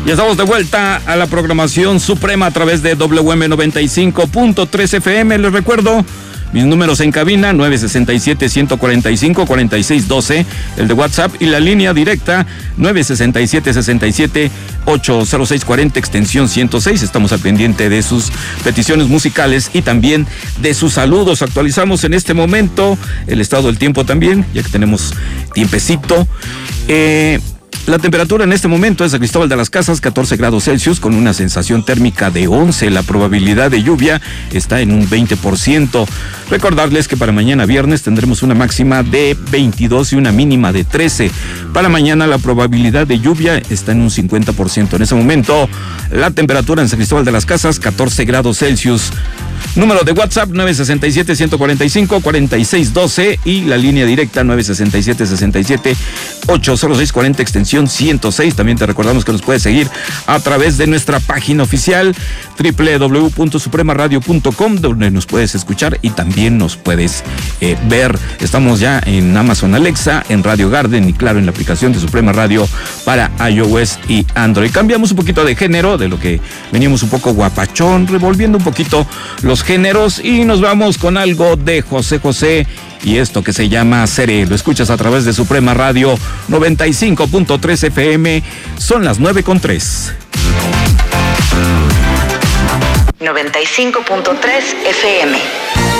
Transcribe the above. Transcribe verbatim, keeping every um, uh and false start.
Ya estamos de vuelta a la programación suprema a través de W M noventa y cinco punto tres F M. Les recuerdo mis números en cabina: nueve seis siete, uno cuatro cinco, cuatro seis uno dos, el de WhatsApp, y la línea directa nueve seis siete, seis siete, ocho cero seis cuatro cero, extensión ciento seis. Estamos al pendiente de sus peticiones musicales y también de sus saludos. Actualizamos en este momento el estado del tiempo también, ya que tenemos tiempecito. Eh... La temperatura en este momento es de Cristóbal de las Casas, catorce grados Celsius, con una sensación térmica de once. La probabilidad de lluvia está en un veinte por ciento. Recordarles que para mañana viernes tendremos una máxima de veintidós y una mínima de trece. Para mañana la probabilidad de lluvia está en un cincuenta por ciento. En ese momento, la temperatura en San Cristóbal de las Casas, catorce grados Celsius. Número de WhatsApp nueve seis siete, uno cuatro cinco, cuatro seis uno dos y la línea directa nueve seis siete, seis siete, ocho cero seis cuatro cero, extensión ciento seis. También te recordamos que nos puedes seguir a través de nuestra página oficial doble u doble u doble u punto suprema radio punto com, donde nos puedes escuchar y también nos puedes eh, ver. Estamos ya en Amazon Alexa, en Radio Garden y claro, en la aplicación de Suprema Radio para iOS y Android. Cambiamos un poquito de género, de lo que veníamos un poco guapachón, revolviendo un poquito los géneros, y nos vamos con algo de José José y esto que se llama Seré. Lo escuchas a través de Suprema Radio noventa y cinco punto tres F M. Son las nueve con tres. noventa y cinco punto tres F M.